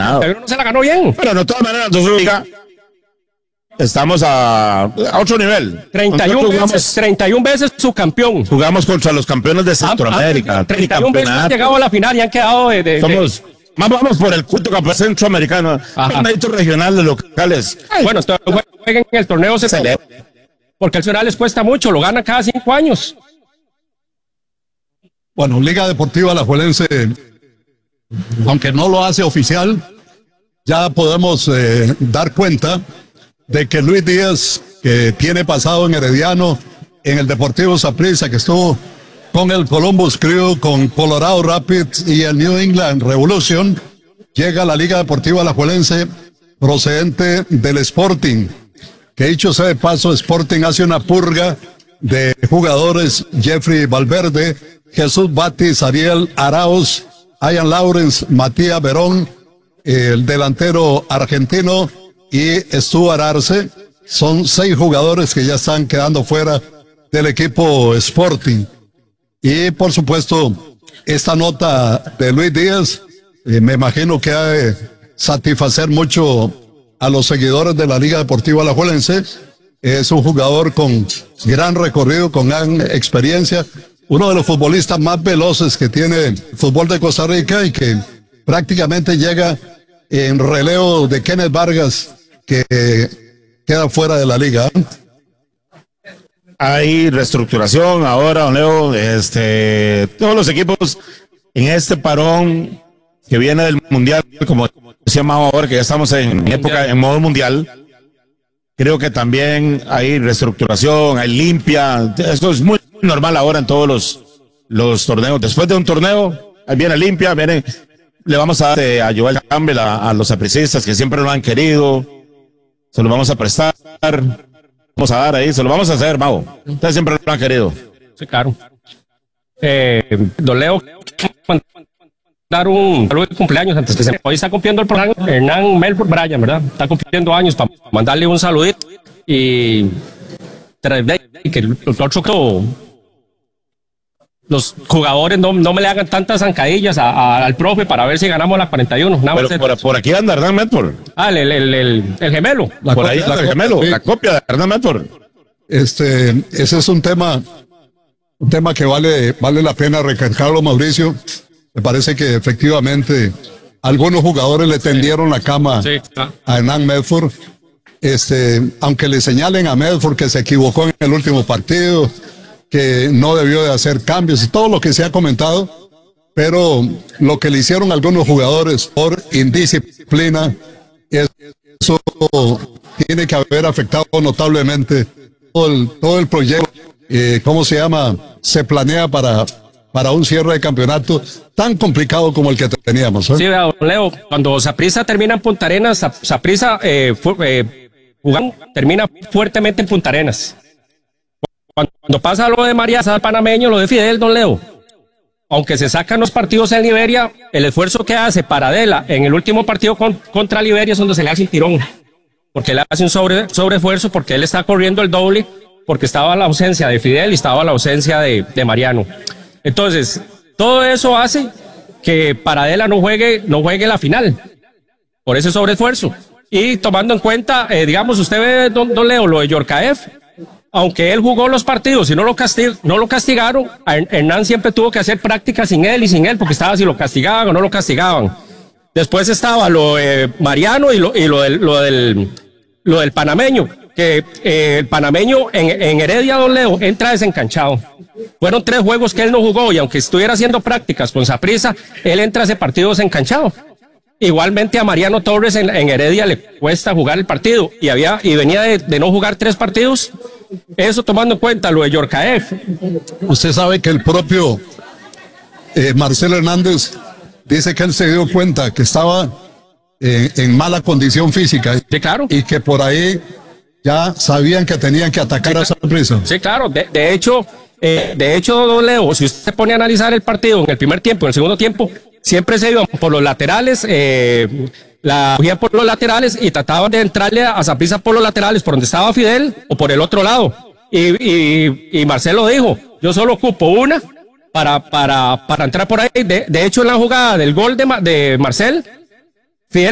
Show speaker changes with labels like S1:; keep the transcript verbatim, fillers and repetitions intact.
S1: ganado.
S2: Pero no se la ganó bien.
S1: Pero de todas maneras, nosotros liga, estamos a, a otro nivel.
S2: treinta y uno veces, treinta y uno veces su campeón.
S1: Jugamos contra los campeones de Centroamérica.
S2: Ah, ah, treinta y uno veces han llegado a la final y han quedado de... de
S1: Somos...
S2: de,
S1: Más vamos por el culto campeón centroamericano. Torneos regionales, locales.
S2: Ay, bueno, jueguen en el torneo se porque el Nacional les cuesta mucho, lo ganan cada cinco años.
S3: Bueno, Liga Deportiva Alajuelense, aunque no lo hace oficial, ya podemos eh, dar cuenta de que Luis Díaz, que tiene pasado en Herediano, en el Deportivo Saprissa, que estuvo con el Columbus Crew, con Colorado Rapids y el New England Revolution, llega a la Liga Deportiva Alajuelense procedente del Sporting, que dicho sea de paso, Sporting hace una purga de jugadores: Jeffrey Valverde, Jesús Batis, Ariel Arauz, Ian Lawrence, Matías Verón, el delantero argentino, y Stuart Arce. Son seis jugadores que ya están quedando fuera del equipo Sporting. Y por supuesto, esta nota de Luis Díaz, eh, me imagino que ha de satisfacer mucho a los seguidores de la Liga Deportiva Alajuelense. Es un jugador con gran recorrido, con gran experiencia, uno de los futbolistas más veloces que tiene el fútbol de Costa Rica y que prácticamente llega en relevo de Kenneth Vargas, que eh, queda fuera de la liga.
S1: Hay reestructuración ahora, don Leo, este, todos los equipos en este parón que viene del mundial, como se llama ahora, que ya estamos en época, en modo mundial, creo que también hay reestructuración, hay limpia, eso es muy, muy normal ahora en todos los, los torneos. Después de un torneo, ahí viene limpia, viene, le vamos a dar eh, a Joel Campbell, a, a los apricistas que siempre lo han querido, se lo vamos a prestar. Vamos a dar ahí, se lo vamos a hacer, Mau. Ustedes siempre lo han querido.
S2: Sí, claro. Eh, don Leo, dar un saludo de cumpleaños antes que se... Hoy está cumpliendo el programa Hernán Melford Bryan, ¿verdad? Está cumpliendo años para mandarle un saludito y que el otro, los jugadores no, no me le hagan tantas zancadillas a, a, al profe para ver si ganamos la cuarenta y uno. Nada
S1: Pero por, por aquí anda Hernán Medford.
S2: Ah, el, el, el, el gemelo.
S1: La por copia, ahí anda el gemelo, sí. La copia de Hernán Medford.
S3: Este, ese es un tema, un tema que vale, vale la pena recalcarlo, Mauricio. Me parece que efectivamente algunos jugadores le tendieron la cama sí, a Hernán Medford. Este, aunque le señalen a Medford que se equivocó en el último partido, que no debió de hacer cambios y todo lo que se ha comentado, pero lo que le hicieron algunos jugadores por indisciplina, eso tiene que haber afectado notablemente todo el, todo el proyecto. Eh, ¿Cómo se llama? Se planea para, para un cierre de campeonato tan complicado como el que teníamos. ¿eh?
S2: Sí, Leo, cuando Saprissa termina en Punta Arenas, Saprissa eh, eh, jugando, termina fuertemente en Punta Arenas. Cuando pasa lo de María Sá panameño, lo de Fidel, don Leo, aunque se sacan los partidos en Liberia, el esfuerzo que hace Paradela en el último partido con, contra Liberia es donde se le hace el tirón, porque le hace un sobre, sobreesfuerzo, porque él está corriendo el doble, porque estaba la ausencia de Fidel y estaba la ausencia de, de Mariano. Entonces, todo eso hace que Paradela no juegue, no juegue la final, por ese sobreesfuerzo. Y tomando en cuenta, eh, digamos, usted ve, don, don Leo, lo de Yorkaef, aunque él jugó los partidos y no lo, castig no lo castigaron, Hernán siempre tuvo que hacer prácticas sin él y sin él, porque estaba si lo castigaban o no lo castigaban. Después estaba lo de Mariano y lo, y lo, del, lo, del, lo del panameño, que eh, el panameño en, en Heredia, don Leo, entra desencanchado. Fueron tres juegos que él no jugó y aunque estuviera haciendo prácticas con Saprissa, él entra a ese partido desencanchado. Igualmente a Mariano Torres en, en Heredia le cuesta jugar el partido y había y venía de, de no jugar tres partidos. Eso tomando en cuenta lo de Yorkaef.
S3: Usted sabe que el propio eh, Marcelo Hernández dice que él se dio cuenta que estaba eh, en mala condición física.
S2: Sí, claro.
S3: Y que por ahí ya sabían que tenían que atacar sí, a Saprissa.
S2: Sí, claro. De, de hecho, eh, de hecho, don Leo, si usted se pone a analizar el partido en el primer tiempo, en el segundo tiempo, siempre se iban por los laterales, eh, la cogían por los laterales y trataban de entrarle a Saprissa por los laterales, por donde estaba Fidel o por el otro lado. Y, y, y Marcelo dijo, yo solo ocupo una para, para, para entrar por ahí. De, de hecho, en la jugada del gol de, de Marcel,